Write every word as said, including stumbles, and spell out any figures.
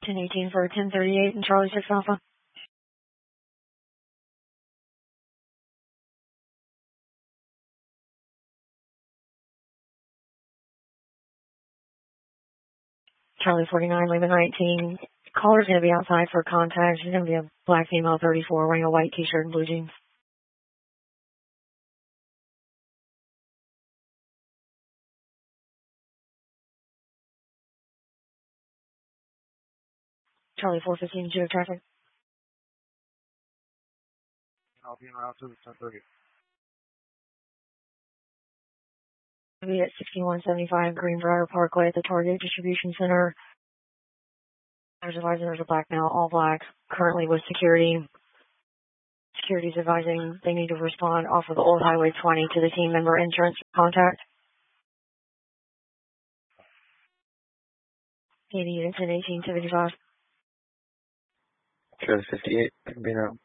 ten eighteen for ten thirty-eight and Charlie six Alpha. Charlie forty-nine, leaving nineteen. Caller's going to be outside for contact. She's going to be a black female thirty-four wearing a white t-shirt and blue jeans. Charlie four fifteen, geo traffic. I'll be in route to the ten thirty. I'll be at sixty-one seventy-five Greenbrier Parkway at the Target Distribution Center. There's advising there's a black male, all black, currently with security. Security's advising they need to respond off of the old Highway twenty to the team member insurance contact. eighty units and eighteen seventy-five. Charlie fifty-eight, being out.